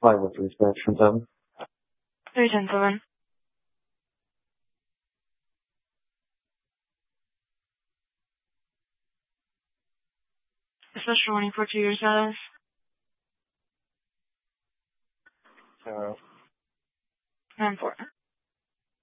503 Spectrum 7. 310-7. Special warning for 2 years status. 0. 9-4.